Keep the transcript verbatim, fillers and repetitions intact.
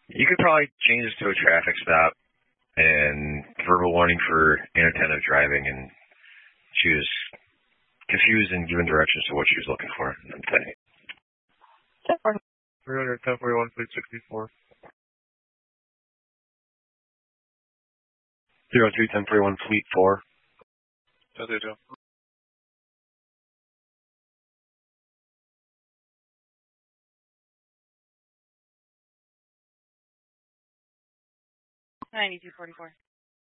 You could probably change this to a traffic stop and verbal warning for inattentive driving, and she was confused and given directions to what she was looking for. three hundred ten forty-one, fleet sixty-four. zero three ten forty-one, fleet four. That's it, Joe. ninety-two forty-four.